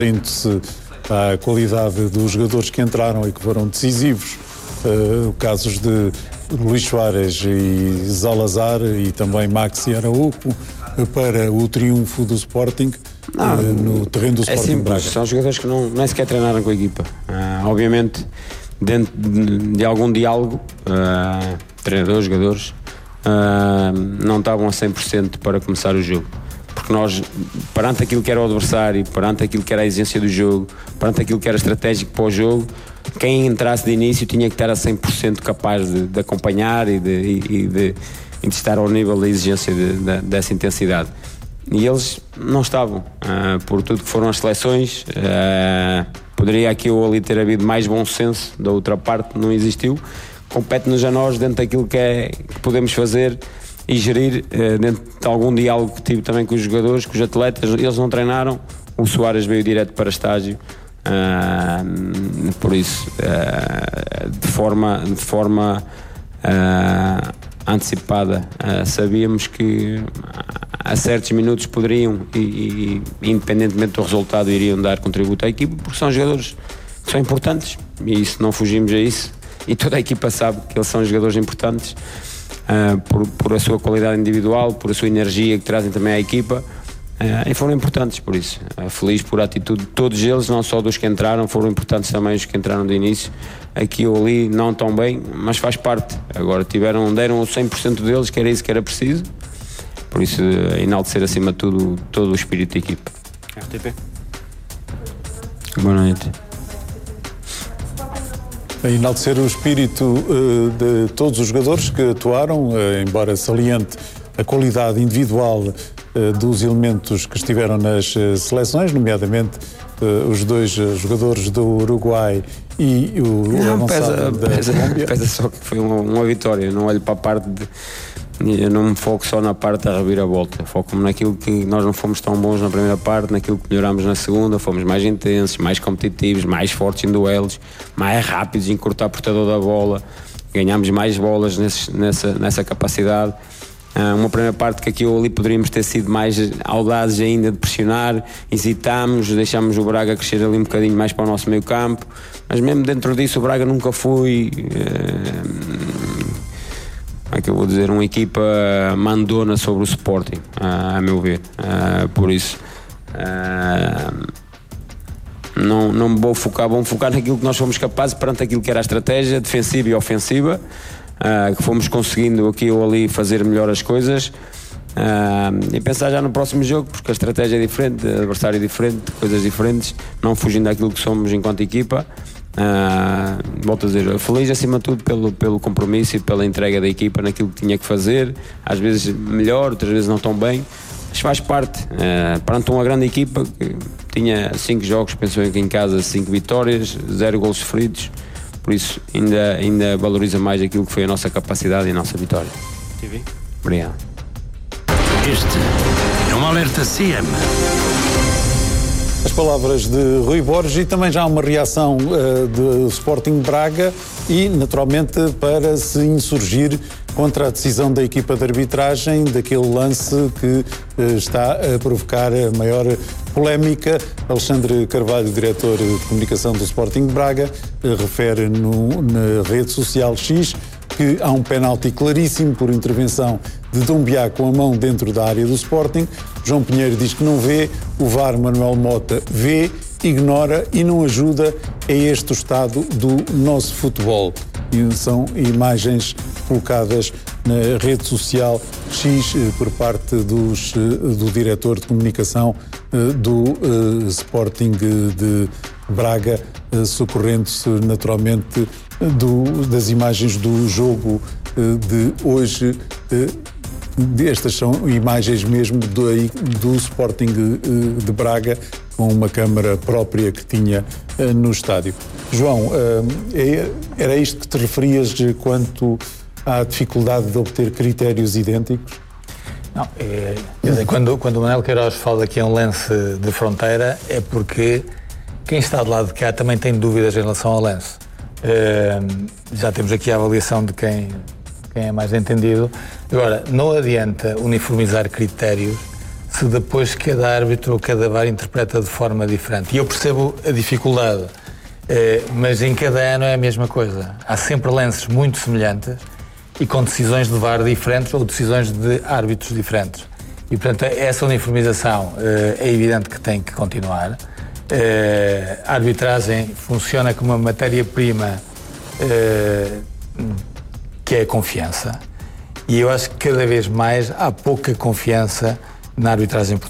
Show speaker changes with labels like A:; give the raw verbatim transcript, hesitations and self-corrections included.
A: referindo-se à qualidade dos jogadores que entraram e que foram decisivos, uh, casos de Luís Soares e Zalazar e também Maxi Araujo, para o triunfo do Sporting não, uh, no terreno do Sporting.
B: É simples,
A: Braga.
B: São jogadores que não, nem sequer treinaram com a equipa. Uh, obviamente, dentro de, de algum diálogo, uh, treinadores, jogadores, uh, não estavam a cem por cento para começar o jogo. Porque nós, perante aquilo que era o adversário, perante aquilo que era a exigência do jogo, perante aquilo que era estratégico para o jogo, quem entrasse de início tinha que estar a cem por cento capaz de, de acompanhar e de, e, de, e de estar ao nível da exigência de, de, dessa intensidade. E eles não estavam, uh, por tudo que foram as seleções. Uh, poderia aqui ou ali ter havido mais bom senso, da outra parte não existiu. Compete-nos a nós, dentro daquilo que, é, que podemos fazer e gerir, uh, dentro de algum diálogo que tive também com os jogadores, com os atletas. Eles não treinaram, o Soares veio direto para estágio, uh, por isso uh, de forma, de forma uh, antecipada uh, sabíamos que a certos minutos poderiam e, e independentemente do resultado iriam dar contributo à equipa, porque são jogadores que são importantes e isso, não fugimos a isso, e toda a equipa sabe que eles são jogadores importantes. Uh, por, por a sua qualidade individual, por a sua energia que trazem também à equipa, uh, e foram importantes por isso. Uh, feliz por a atitude de todos eles, não só dos que entraram, foram importantes também os que entraram de início, aqui ou ali não tão bem, mas faz parte. Agora tiveram, deram o cem por cento deles, que era isso que era preciso, por isso uh, enaltecer acima de tudo todo o espírito da equipa.
C: R T P.
B: Boa noite.
A: A enaltecer o espírito uh, de todos os jogadores que atuaram, uh, embora saliente a qualidade individual uh, dos elementos que estiveram nas uh, seleções, nomeadamente uh, os dois uh, jogadores do Uruguai e o,
B: não,
A: o avançado
B: pesa,
A: da
B: pesa,
A: Colômbia.
B: Pesa só que foi uma, uma vitória, eu não olho para a parte de... Eu não me foco só na parte da reviravolta, foco-me naquilo que nós não fomos tão bons na primeira parte, naquilo que melhorámos na segunda, fomos mais intensos, mais competitivos, mais fortes em duelos, mais rápidos em cortar portador da bola, ganhámos mais bolas nesse, nessa, nessa capacidade. Uh, uma primeira parte que aqui ou ali poderíamos ter sido mais audazes ainda de pressionar, hesitámos, deixámos o Braga crescer ali um bocadinho mais para o nosso meio campo, mas mesmo dentro disso o Braga nunca foi... Uh, como é que eu vou dizer, uma equipa mandona sobre o Sporting, uh, a meu ver, uh, por isso uh, não, não me vou focar, vou focar naquilo que nós fomos capazes perante aquilo que era a estratégia defensiva e ofensiva, uh, que fomos conseguindo aqui ou ali fazer melhor as coisas, uh, e pensar já no próximo jogo, porque a estratégia é diferente, o adversário é diferente, coisas diferentes, não fugindo daquilo que somos enquanto equipa. Uh, volto a dizer, feliz acima de tudo pelo, pelo compromisso e pela entrega da equipa naquilo que tinha que fazer, às vezes melhor, outras vezes não tão bem, mas faz parte, uh, perante uma grande equipa que tinha cinco jogos, pensou que em casa cinco vitórias, zero gols sofridos, por isso ainda, ainda valoriza mais aquilo que foi a nossa capacidade e a nossa vitória.
C: T V.
B: Obrigado.
D: Este é um alerta C M.
A: As palavras de Rui Borges e também já uma reação uh, do Sporting Braga e, naturalmente, para se insurgir contra a decisão da equipa de arbitragem daquele lance que uh, está a provocar a maior polémica. Alexandre Carvalho, diretor de comunicação do Sporting Braga, uh, refere no, na rede social X que há um penalti claríssimo por intervenção de Doumbia com a mão dentro da área do Sporting. João Pinheiro diz que não vê, o V A R Manuel Mota vê, ignora e não ajuda. É este o estado do nosso futebol. E são imagens colocadas na rede social X por parte dos, do diretor de comunicação do Sporting de Braga, socorrendo-se naturalmente do, das imagens do jogo de hoje. Estas são imagens mesmo do, do Sporting de Braga, com uma câmara própria que tinha no estádio. João, era isto que te referias quanto à dificuldade de obter critérios idênticos?
E: Não, é, quer dizer, quando, quando o Manuel Queiroz fala que é um lance de fronteira, é porque quem está do lado de cá também tem dúvidas em relação ao lance. Uh, já temos aqui a avaliação de quem, quem é mais entendido. Agora, não adianta uniformizar critérios se depois cada árbitro ou cada V A R interpreta de forma diferente. E eu percebo a dificuldade, eh, mas em cada ano é a mesma coisa. Há sempre lances muito semelhantes e com decisões de V A R diferentes ou decisões de árbitros diferentes. E, portanto, essa uniformização eh, é evidente que tem que continuar. Eh, a arbitragem funciona como uma matéria-prima eh, que é a confiança. E eu acho que cada vez mais há pouca confiança na arbitragem portuguesa.